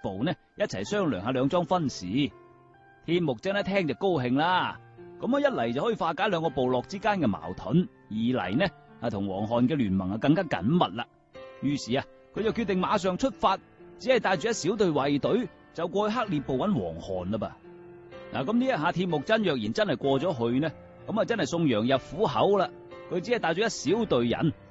部呢一齊商量下兩莊婚事。鐵木真一聽就高興啦，咁一嚟就可以化解兩個部落之間嘅矛盾，二嚟呢同黃漢嘅聯盟更加緊密啦。於是佢就決定馬上出發，只係帶住一小隊衛隊就過去克烈部揾黃漢啦噃。咁呢一下鐵木真若然真係過咗去呢，咁真係送羊入虎口啦。佢只係帶咗一小隊人